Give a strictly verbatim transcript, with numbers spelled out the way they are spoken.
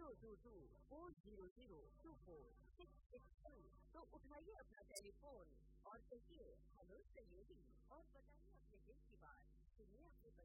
Zero to to four zero zero to four six six to. तो उठाइए अपना telephone और कहिए हेलो सहयोगी और बताइए अपने दिल की बात। सुनिए अपने